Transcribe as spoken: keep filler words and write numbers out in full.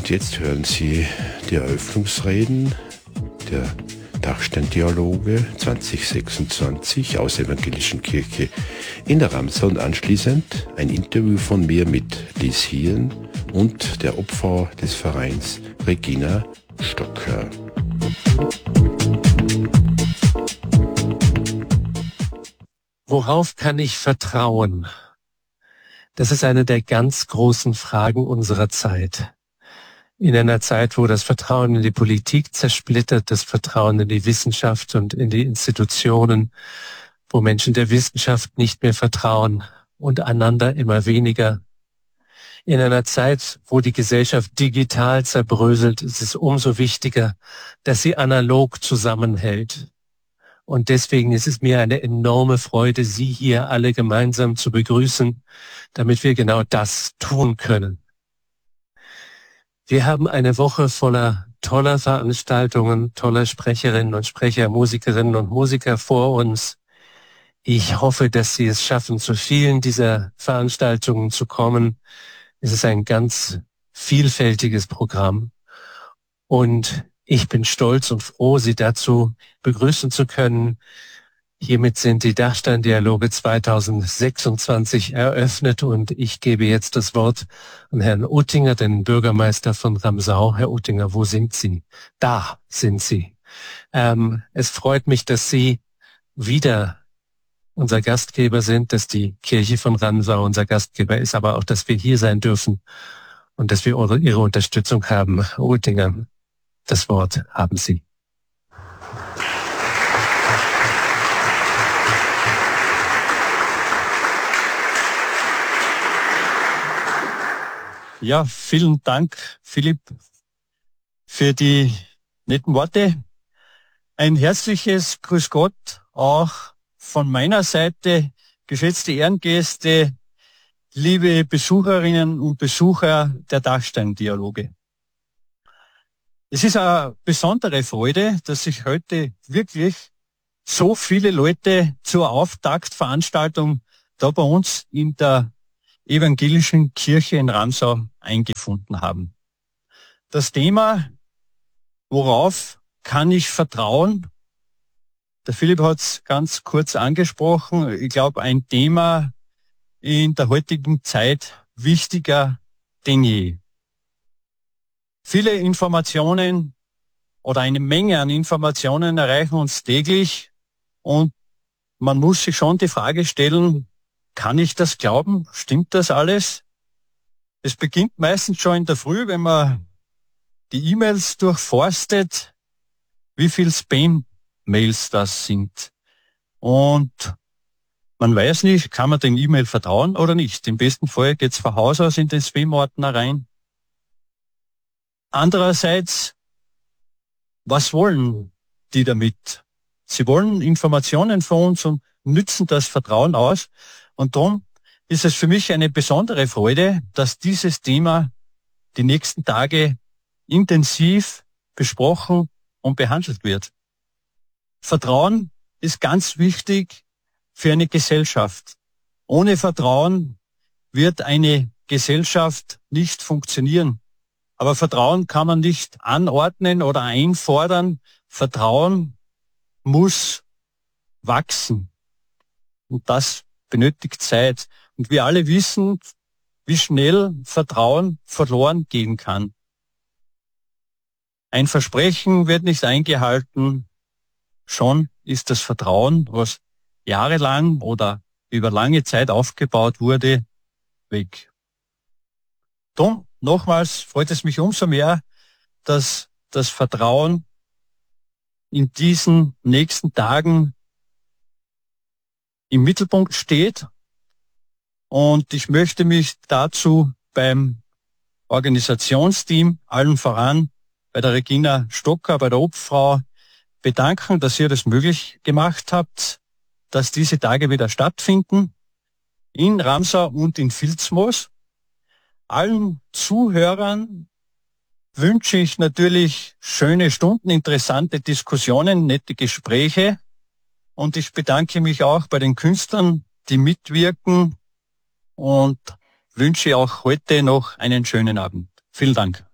Und jetzt hören Sie die Eröffnungsreden der Dachsteindialoge zwanzig sechsundzwanzig aus der Evangelischen Kirche in der Ramsau und anschließend ein Interview von mir mit Lies Hien und der Obfrau des Vereins Regina Stocker. Worauf kann ich vertrauen? Das ist eine der ganz großen Fragen unserer Zeit. In einer Zeit, wo das Vertrauen in die Politik zersplittert, das Vertrauen in die Wissenschaft und in die Institutionen, wo Menschen der Wissenschaft nicht mehr vertrauen und einander immer weniger. In einer Zeit, wo die Gesellschaft digital zerbröselt, ist es umso wichtiger, dass sie analog zusammenhält. Und deswegen ist es mir eine enorme Freude, Sie hier alle gemeinsam zu begrüßen, damit wir genau das tun können. Wir haben eine Woche voller toller Veranstaltungen, toller Sprecherinnen und Sprecher, Musikerinnen und Musiker vor uns. Ich hoffe, dass Sie es schaffen, zu vielen dieser Veranstaltungen zu kommen. Es ist ein ganz vielfältiges Programm und ich bin stolz und froh, Sie dazu begrüßen zu können. Hiermit sind die Dachsteindialoge zwanzig sechsundzwanzig eröffnet und ich gebe jetzt das Wort an Herrn Uttinger, den Bürgermeister von Ramsau. Herr Uttinger, wo sind Sie? Da sind Sie. Ähm, es freut mich, dass Sie wieder unser Gastgeber sind, dass die Kirche von Ramsau unser Gastgeber ist, aber auch, dass wir hier sein dürfen und dass wir eure, Ihre Unterstützung haben. Herr Uttinger, das Wort haben Sie. Ja, vielen Dank, Philipp, für die netten Worte. Ein herzliches Grüß Gott auch von meiner Seite, geschätzte Ehrengäste, liebe Besucherinnen und Besucher der Dachsteindialoge. Es ist eine besondere Freude, dass sich heute wirklich so viele Leute zur Auftaktveranstaltung da bei uns in der Evangelischen Kirche in Ramsau eingefunden haben. Das Thema, worauf kann ich vertrauen? Der Philipp hat es ganz kurz angesprochen. Ich glaube, ein Thema in der heutigen Zeit wichtiger denn je. Viele Informationen oder eine Menge an Informationen erreichen uns täglich und man muss sich schon die Frage stellen, kann ich das glauben? Stimmt das alles? Es beginnt meistens schon in der Früh, wenn man die E-Mails durchforstet, wie viel Spam-Mails das sind. Und man weiß nicht, kann man den E-Mail vertrauen oder nicht. Im besten Fall geht's von Haus aus in den Spam-Ordner rein. Andererseits, was wollen die damit? Sie wollen Informationen von uns und nützen das Vertrauen aus. Und darum ist es für mich eine besondere Freude, dass dieses Thema die nächsten Tage intensiv besprochen und behandelt wird. Vertrauen ist ganz wichtig für eine Gesellschaft. Ohne Vertrauen wird eine Gesellschaft nicht funktionieren. Aber Vertrauen kann man nicht anordnen oder einfordern. Vertrauen muss wachsen. Und das benötigt Zeit. Und wir alle wissen, wie schnell Vertrauen verloren gehen kann. Ein Versprechen wird nicht eingehalten. Schon ist das Vertrauen, was jahrelang oder über lange Zeit aufgebaut wurde, weg. Darum, nochmals, freut es mich umso mehr, dass das Vertrauen in diesen nächsten Tagen im Mittelpunkt steht. Und ich möchte mich dazu beim Organisationsteam, allen voran bei der Regina Stocker, bei der Obfrau, bedanken, dass ihr das möglich gemacht habt, dass diese Tage wieder stattfinden, in Ramsau und in Vilsmoos. Allen Zuhörern wünsche ich natürlich schöne Stunden, interessante Diskussionen, nette Gespräche. Und ich bedanke mich auch bei den Künstlern, die mitwirken und wünsche auch heute noch einen schönen Abend. Vielen Dank.